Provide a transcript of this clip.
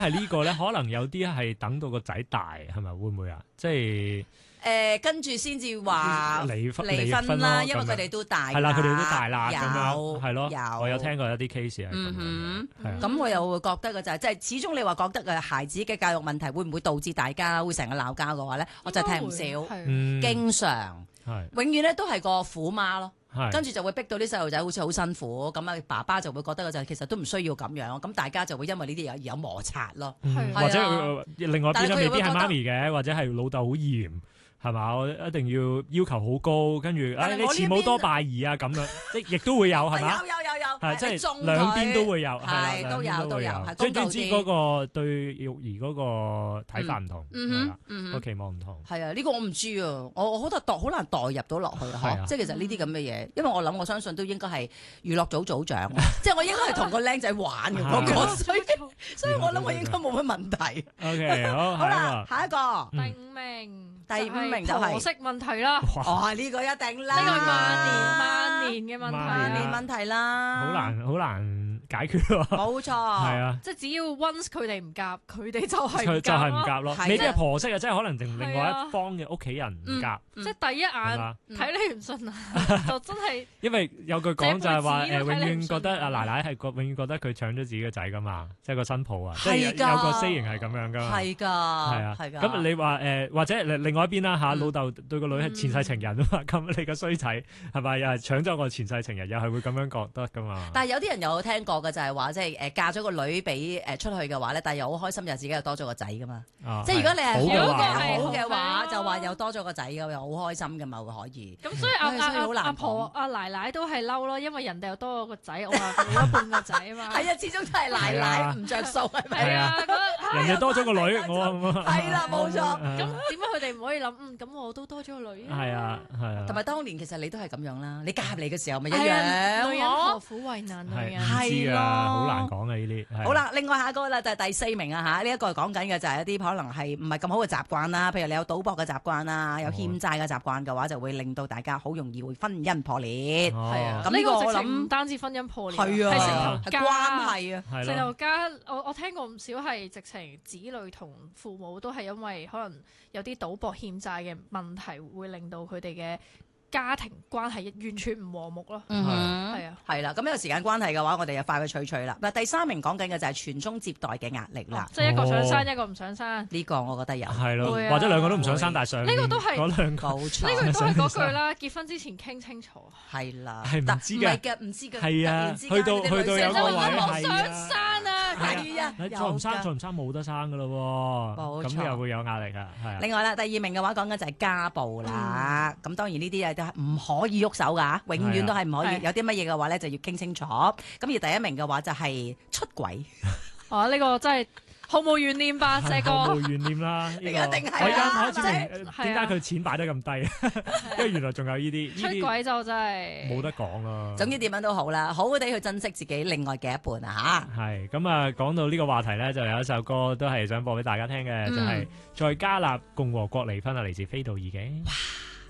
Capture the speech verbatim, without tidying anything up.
係呢個咧，可能有啲係等到個仔大，係咪會唔會啊？即係。 誒跟住先至話離婚離婚啦，因為佢哋都大， 係啦，佢哋都大啦，咁有樣係咯， 有我有聽過一啲 case 係咁嗯樣， 咁我又會覺得嘅就係，即係始終你話覺得嘅孩子嘅教育問題會唔會導致大家會成日鬧交嘅話咧，我就聽唔少， 嗯， 經常係永遠咧都係個虎媽咯。 係跟住就會逼到啲細路仔好似好辛苦，咁啊爸爸就會覺得嘅就係其實都唔需要咁樣，咁大家就會因為呢啲有而有摩擦咯， 嗯或者另外邊咧未必係媽咪嘅，或者係老豆好嚴。係嘛？我一定要要求好高，跟住誒你慈母多敗兒啊咁樣，即亦都會有係嘛？ 有有有有， 係即係兩邊都會有， 係都有都有， 即係總之嗰個對育兒嗰個睇法唔同，係啦，個期望唔同。 係啊，呢個我唔知啊，我我好代好難代入到落去啊，即係其實呢啲咁嘅嘢，因為我諗我相信都應該係娛樂組組長，即係我應該係同個僆仔玩嘅嗰個，所以所以我諗我應該冇乜問題。 OK，好， 好啦，下一個第五名。 第五名就係婆媳問題啦， 哦呢個一定啦， 呢個係萬年萬年嘅問題， 萬年問題啦， 好難好難解決喎， 冇錯， 係啊， 即係只要 once 佢哋唔夾，佢哋就係佢就係唔夾咯，未必係婆媳啊，即係可能同另外一方嘅屋企人唔夾， 即係第一眼睇你唔順啊，就真係， 因為有句講就係話誒，永遠覺得阿奶奶係覺永遠覺得佢搶咗自己嘅仔噶嘛，即係個新抱啊，即係有個 saying係咁樣噶嘛， 係㗎， 係啊， 係㗎， 咁你話誒或者另外一邊啦嚇，老豆對個女係前世情人啊嘛，咁你個衰仔係咪又係搶咗個前世情人，又係會咁樣覺得噶嘛？ 但係有啲人有聽過嘅就係話，即係誒嫁咗個女俾誒出去嘅話咧，但係又好開心，又自己又多咗個仔噶嘛。即係如果你係好嘅好嘅話，就話又多咗個仔嘅，又好開心嘅嘛，會可以。 咁所以阿阿阿婆阿奶奶都係嬲咯，因為人哋又多咗個仔，我話冇一半個仔啊嘛。 係啊，始終都係奶奶唔着數係咪啊？人哋多咗個女，我係啦，冇錯。 咁點解佢哋唔可以諗？嗯，咁我都多咗個女啊。 係啊，係啊。 同埋當年其實你都係咁樣啦，你嫁入嚟嘅時候咪一樣。 女人何苦為難女人？ 係咯，好難講嘅呢啲。 好啦，另外下一個啦就係第四名啊嚇，呢一個講緊嘅就係一啲可能係唔係咁好嘅習慣啦，譬如你有賭博嘅習慣啦，有欠債嘅習慣嘅話，就會令到大家好容易會婚姻破裂。 係啊， 咁呢個我諗唔單止婚姻破裂， 係啊， 係成頭家關係啊， 成頭家。我我聽過唔少係直情子女同父母都係因為可能有啲賭博欠債嘅問題，會令到佢哋嘅家庭關係完全唔和睦咯， 嗯哼，係啊， 係啦，咁有時間關係嘅話，我哋就快去脆脆啦。嗱，第三名講緊嘅就係傳宗接代嘅壓力啦， 即係一個想生，一個唔想生。 呢個我覺得有， 係咯，或者兩個都唔想生，但係上呢個都係嗰兩個， 冇錯， 呢個都係嗰句啦。結婚之前傾清楚， 係啦， 係唔知嘅， 唔係嘅，唔知嘅， 係啊，去到去到有個位係想生啊， 係啊， 再唔生再唔生冇得生噶咯喎，咁又會有壓力啊，係啊。 另外啦，第二名嘅話講緊就係家暴啦，咁當然呢啲嘢都係唔可以喐手㗎，永遠都係唔可以。有啲乜嘢嘅話咧，就要傾清楚。咁而第一名嘅話就係出軌。 哦，呢個真係毫無懸念吧，這個毫無懸念啦，呢個一定係我而家開始明點解佢錢擺得咁低，因為原來仲有呢啲出軌就真係冇得講咯。 總之點樣都好啦，好好地去珍惜自己另外嘅一半啊嚇。 係咁啊，講到呢個話題咧，就有一首歌都係想播俾大家聽嘅，就係在加納共和國離婚啊，嚟自菲杜爾嘅。